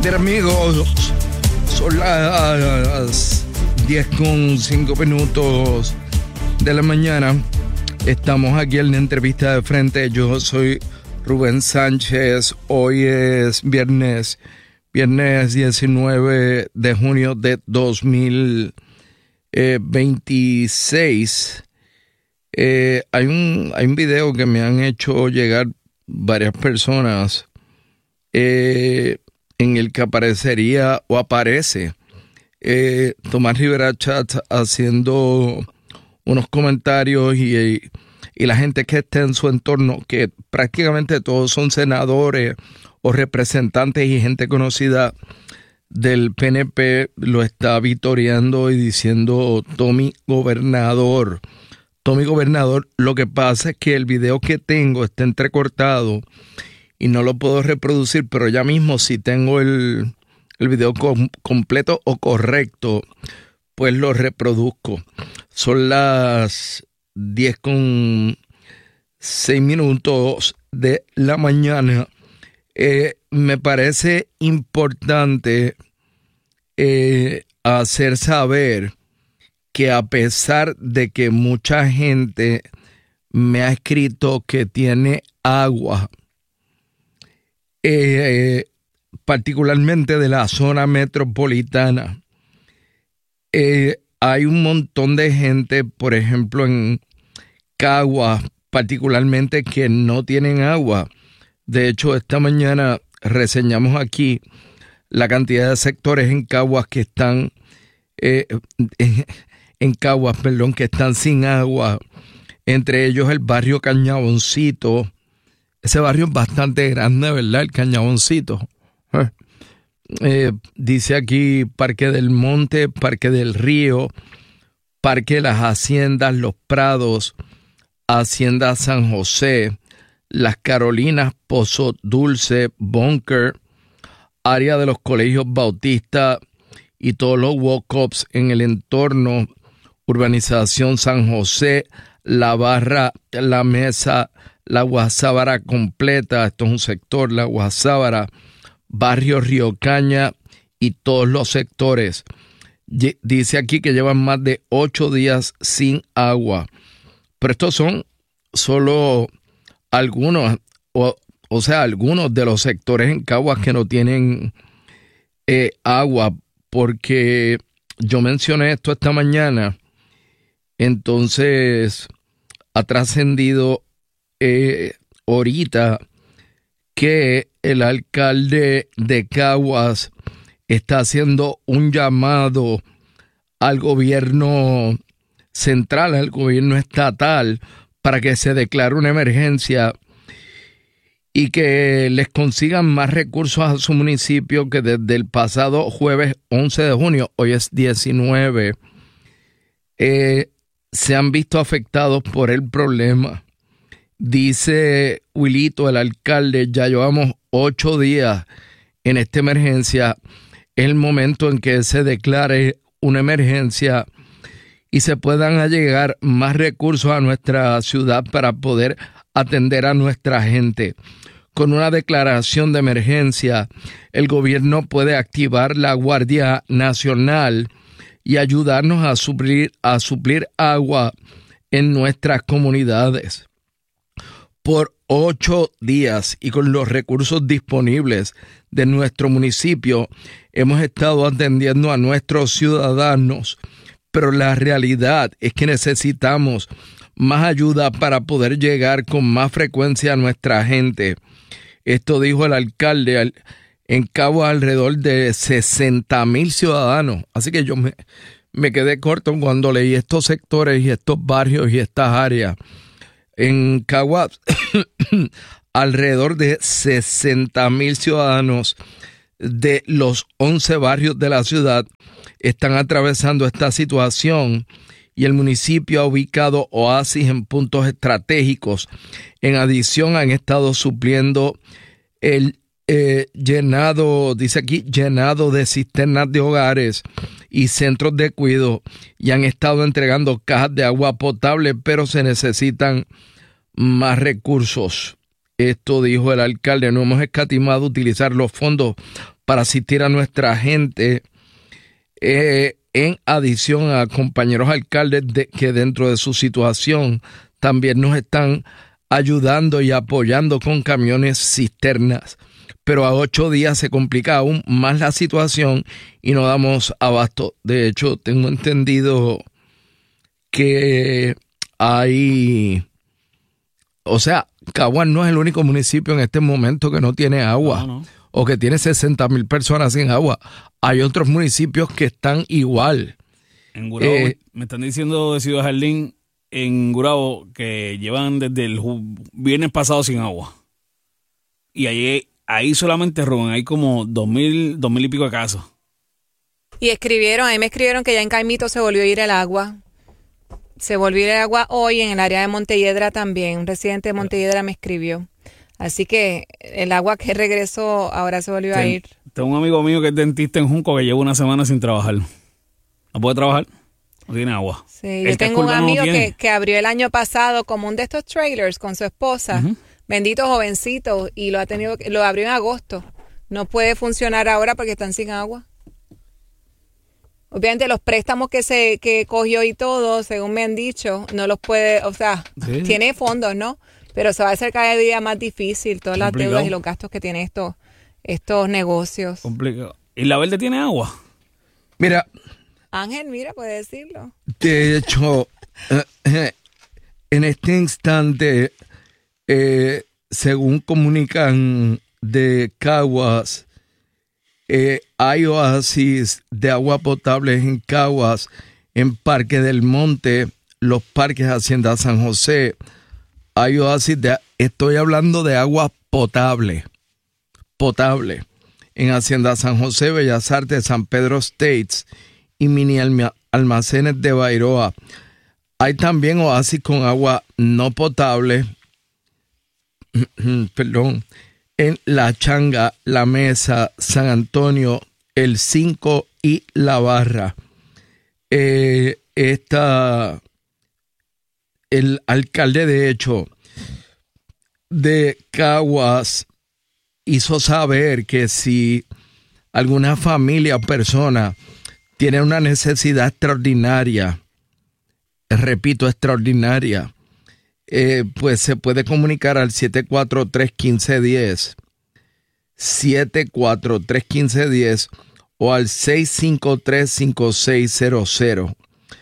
Bien, amigos, son las 10:05 de la mañana. Estamos aquí en la entrevista de frente. Yo soy Rubén Sánchez. Hoy es viernes 19 de junio de 2026. Hay un video que me han hecho llegar varias personas en el que aparecería o aparece Tomás Rivera Chatz haciendo unos comentarios y la gente que está en su entorno, que prácticamente todos son senadores o representantes y gente conocida del PNP, lo está vitoreando y diciendo Tommy Gobernador. Tommy Gobernador. Lo que pasa es que el video que tengo está entrecortado y no lo puedo reproducir, pero ya mismo si tengo el video completo o correcto, pues lo reproduzco. Son las 10:06 de la mañana. Me parece importante hacer saber que a pesar de que mucha gente me ha escrito que tiene agua, particularmente de la zona metropolitana, hay un montón de gente, por ejemplo en Caguas particularmente, que no tienen agua. De hecho, esta mañana reseñamos aquí la cantidad de sectores en Caguas que están que están sin agua. Entre ellos el barrio Cañaboncito. Ese barrio es bastante grande, ¿verdad? El Cañaboncito. Dice aquí Parque del Monte, Parque del Río, Parque de las Haciendas, Los Prados, Hacienda San José, Las Carolinas, Pozo Dulce, Bunker, área de los colegios bautistas y todos los walk-ups en el entorno, Urbanización San José, La Barra, La Mesa, La Guasábara completa, esto es un sector, La Guasábara, Barrio Río Caña y todos los sectores. Dice aquí que llevan más de 8 días sin agua. Pero estos son solo algunos, o sea, algunos de los sectores en Caguas que no tienen agua, porque yo mencioné esto esta mañana. Entonces ha trascendido ahorita que el alcalde de Caguas está haciendo un llamado al gobierno central, al gobierno estatal, para que se declare una emergencia y que les consigan más recursos a su municipio, que desde el pasado jueves 11 de junio, hoy es 19, se han visto afectados por el problema. Dice Wilito, el alcalde, ya llevamos 8 días en esta emergencia. Es el momento en que se declare una emergencia y se puedan allegar más recursos a nuestra ciudad para poder atender a nuestra gente. Con una declaración de emergencia, el gobierno puede activar la Guardia Nacional y ayudarnos a suplir agua en nuestras comunidades. Por 8 días y con los recursos disponibles de nuestro municipio, hemos estado atendiendo a nuestros ciudadanos, pero la realidad es que necesitamos más ayuda para poder llegar con más frecuencia a nuestra gente. Esto dijo el alcalde. En Caguas alrededor de 60,000 ciudadanos. Así que yo me quedé corto cuando leí estos sectores y estos barrios y estas áreas. En Caguas, alrededor de 60,000 ciudadanos de los 11 barrios de la ciudad están atravesando esta situación, y el municipio ha ubicado oasis en puntos estratégicos. En adición, han estado supliendo el llenado, dice aquí, llenado de cisternas de hogares y centros de cuidado, y han estado entregando cajas de agua potable, pero se necesitan más recursos. Esto dijo el alcalde. No hemos escatimado utilizar los fondos para asistir a nuestra gente, en adición a compañeros alcaldes que dentro de su situación también nos están ayudando y apoyando con camiones cisternas. Pero a 8 días se complica aún más la situación y no damos abasto. De hecho, tengo entendido que Caguas no es el único municipio en este momento que no tiene agua. No. O que tiene 60,000 personas sin agua. Hay otros municipios que están igual. En Gurabo, me están diciendo de Ciudad Jardín, en Gurabo, que llevan desde el viernes pasado sin agua. Y ahí solamente, Rubén, hay como 2,000 y pico de casas. Y ahí me escribieron que ya en Caimito se volvió a ir el agua. Se volvió a ir el agua hoy en el área de Montelledra también. Un residente de Montelledra me escribió. Así que el agua que regresó ahora se volvió a ir. Tengo un amigo mío que es dentista en Junco que lleva una semana sin trabajar. ¿No puede trabajar? No tiene agua. Sí, yo tengo un amigo que abrió el año pasado como un de estos trailers con su esposa. Uh-huh. Bendito jovencito, y lo abrió en agosto. No puede funcionar ahora porque están sin agua. Obviamente los préstamos que cogió y todo, según me han dicho, no los puede, sí. Tiene fondos, ¿no? Pero se va a hacer cada día más difícil, todas las deudas y los gastos que tienen estos negocios. Complicado. ¿Y La Verde tiene agua? Mira. Ángel, puede decirlo. De hecho, en este instante, según comunican de Caguas, hay oasis de agua potable en Caguas, en Parque del Monte, los parques Hacienda San José. Hay oasis estoy hablando de agua potable, en Hacienda San José, Bellas Artes, San Pedro Estates y mini almacenes de Bairoa. Hay también oasis con agua no potable, en La Changa, La Mesa, San Antonio, El 5 y La Barra. El alcalde, de hecho, de Caguas hizo saber que si alguna familia o persona tiene una necesidad extraordinaria, repito, extraordinaria, pues se puede comunicar al 743-1510, 743-1510 o al 653-5600,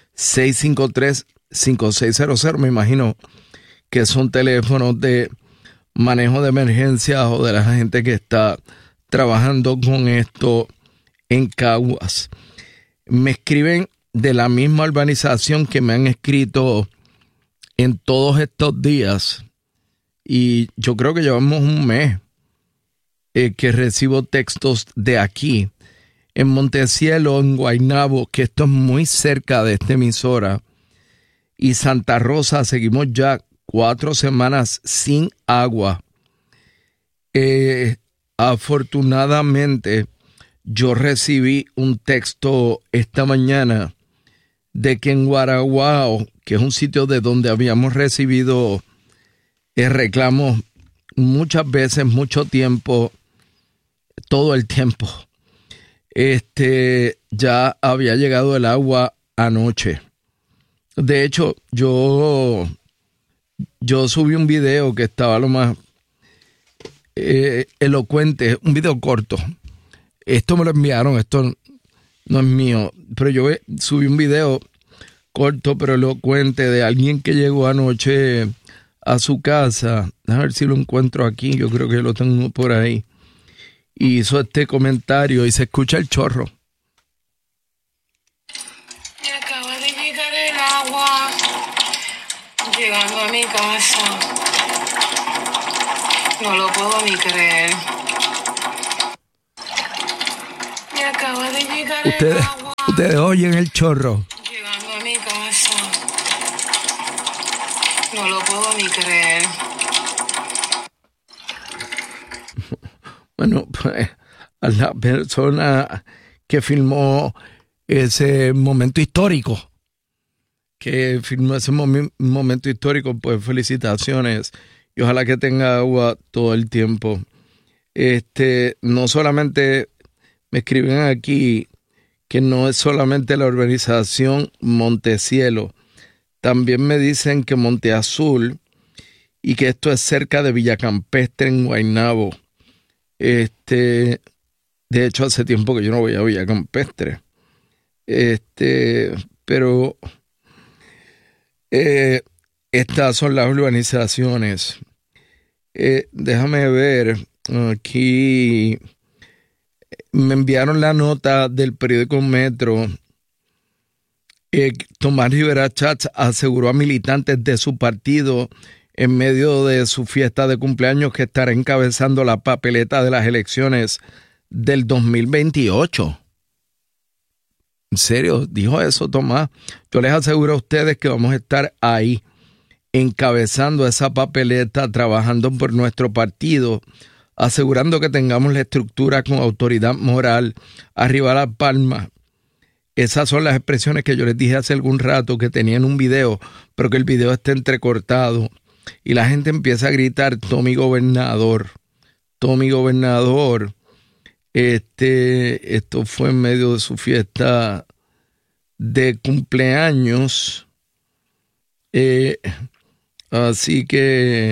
653-5600. Me imagino que son teléfonos de manejo de emergencias o de la gente que está trabajando con esto en Caguas. Me escriben de la misma urbanización que me han escrito en todos estos días, y yo creo que llevamos un mes que recibo textos de aquí, en Montecielo, en Guaynabo, que esto es muy cerca de esta emisora, y Santa Rosa, seguimos ya 4 semanas sin agua. Afortunadamente, yo recibí un texto esta mañana de que en Guaraguao, que es un sitio de donde habíamos recibido reclamos muchas veces, mucho tiempo, todo el tiempo, ya había llegado el agua anoche. De hecho, yo subí un video que estaba lo más elocuente, un video corto. Esto me lo enviaron, esto no es mío, pero yo subí un video corto pero elocuente de alguien que llegó anoche a su casa. A ver si lo encuentro aquí, yo creo que lo tengo por ahí. Y hizo este comentario y se escucha el chorro. Me acaba de llegar el agua, llegando a mi casa. No lo puedo ni creer. Me acaba de llegar el agua. Ustedes oyen el chorro. Llegando a mi casa. No lo puedo ni creer. Bueno, pues a la persona que filmó ese momento histórico, pues felicitaciones y ojalá que tenga agua todo el tiempo. No solamente Me escriben aquí que no es solamente la urbanización Montecielo, también me dicen que Monte Azul y que esto es cerca de Villacampestre en Guaynabo. De hecho, hace tiempo que yo no voy a Villacampestre. Pero estas son las urbanizaciones. Déjame ver, aquí me enviaron la nota del periódico Metro. Tomás Rivera Schatz aseguró a militantes de su partido en medio de su fiesta de cumpleaños que estará encabezando la papeleta de las elecciones del 2028. ¿En serio? ¿Dijo eso, Tomás? Yo les aseguro a ustedes que vamos a estar ahí, encabezando esa papeleta, trabajando por nuestro partido, asegurando que tengamos la estructura con autoridad moral, arriba las palmas. Esas son las expresiones que yo les dije hace algún rato que tenían un video, pero que el video está entrecortado. Y la gente empieza a gritar, Tommy Gobernador, Tommy Gobernador. Esto fue en medio de su fiesta de cumpleaños. Así que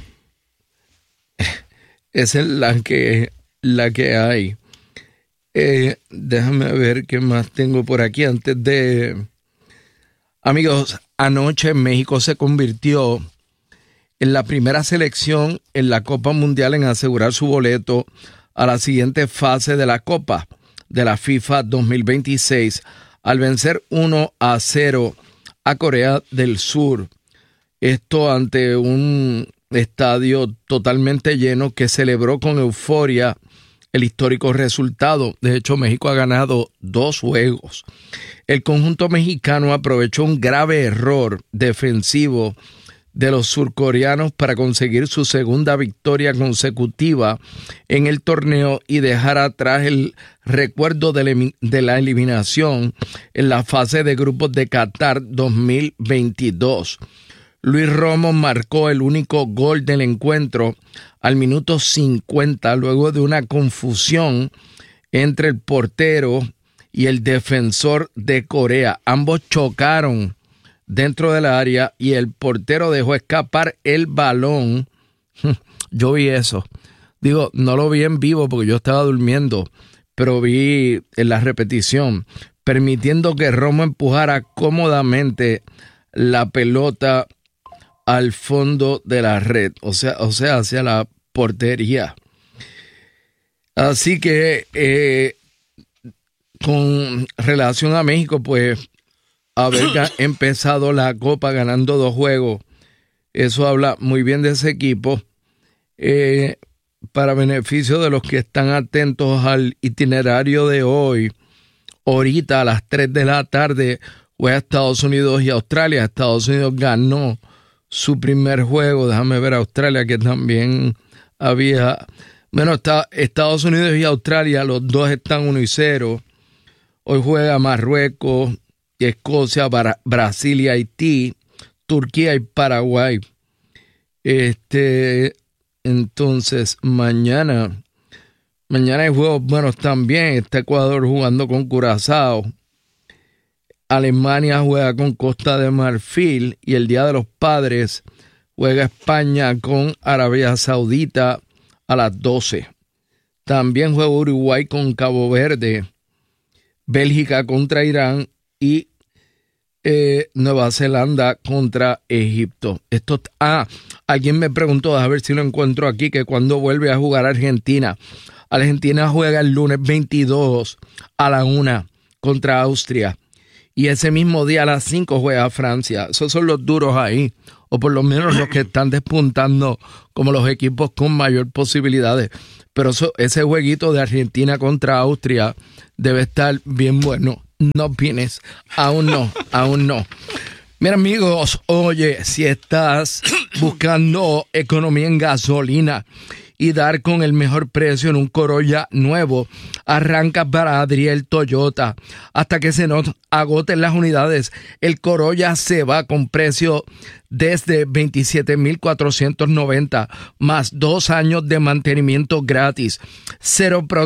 esa es la que hay. Déjame ver qué más tengo por aquí antes de... Amigos, anoche México se convirtió en la primera selección en la Copa Mundial en asegurar su boleto a la siguiente fase de la Copa de la FIFA 2026 al vencer 1-0 a Corea del Sur. Esto ante un estadio totalmente lleno que celebró con euforia el histórico resultado. De hecho, México ha ganado 2 juegos. El conjunto mexicano aprovechó un grave error defensivo de los surcoreanos para conseguir su segunda victoria consecutiva en el torneo y dejar atrás el recuerdo de la eliminación en la fase de grupos de Qatar 2022. Luis Romo marcó el único gol del encuentro al minuto 50 luego de una confusión entre el portero y el defensor de Corea. Ambos chocaron dentro del área y el portero dejó escapar el balón. Yo vi eso. Digo, no lo vi en vivo porque yo estaba durmiendo, pero vi en la repetición, permitiendo que Romo empujara cómodamente la pelota al fondo de la red, o sea, hacia la portería. Así que con relación a México, pues haber empezado la Copa ganando 2 juegos, eso habla muy bien de ese equipo. Para beneficio de los que están atentos al itinerario de hoy, ahorita a las 3 de la tarde juega Estados Unidos y Australia. Estados Unidos ganó su primer juego. Déjame ver Australia, que también había... Bueno, está Estados Unidos y Australia, los dos están 1-0. Hoy juega Marruecos y Escocia, Brasil y Haití, Turquía y Paraguay. Entonces, mañana hay juegos buenos también. Está Ecuador jugando con Curazao. Alemania juega con Costa de Marfil y el Día de los Padres juega España con Arabia Saudita a las 12. También juega Uruguay con Cabo Verde, Bélgica contra Irán y Nueva Zelanda contra Egipto. Alguien me preguntó, a ver si lo encuentro aquí, que cuando vuelve a jugar Argentina. Argentina juega el lunes 22 a la 1 contra Austria. Y ese mismo día a las 5 juega Francia. Esos son los duros ahí, o por lo menos los que están despuntando como los equipos con mayor posibilidades. Pero ese jueguito de Argentina contra Austria debe estar bien bueno. No opines, aún no. Mira, amigos, oye, si estás buscando economía en gasolina y dar con el mejor precio en un Corolla nuevo, arranca para Adriel Toyota. Hasta que se nos agoten las unidades, el Corolla se va con precio desde $27,490 más 2 años de mantenimiento gratis. 0